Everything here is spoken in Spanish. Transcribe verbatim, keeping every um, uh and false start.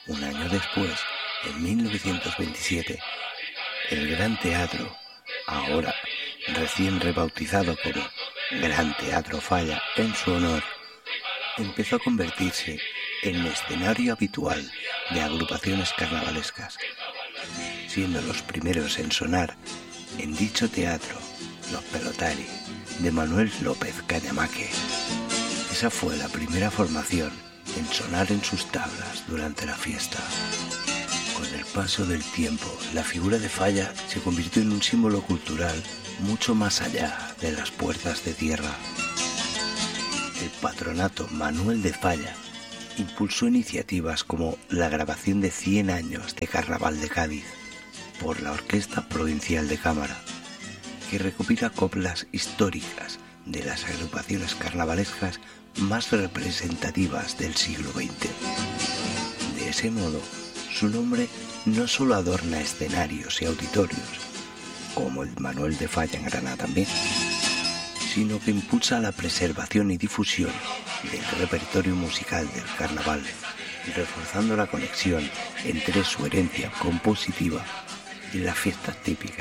Un año después, en mil novecientos veintisiete, el Gran Teatro, ahora recién rebautizado como Gran Teatro Falla en su honor, empezó a convertirse en escenario habitual de agrupaciones carnavalescas, siendo los primeros en sonar en dicho teatro Los Pelotari, de Manuel López Cañamaque. Esa fue la primera formación en sonar en sus tablas durante la fiesta. Con el paso del tiempo, la figura de Falla se convirtió en un símbolo cultural mucho más allá de las puertas de tierra. El patronato Manuel de Falla impulsó iniciativas como la grabación de cien años de Carnaval de Cádiz por la Orquesta Provincial de Cámara, que recopila coplas históricas de las agrupaciones carnavalescas más representativas del siglo veinte. De ese modo, su nombre no solo adorna escenarios y auditorios, como el Manuel de Falla en Granada también, sino que impulsa la preservación y difusión del repertorio musical del carnaval, reforzando la conexión entre su herencia compositiva y las fiestas típicas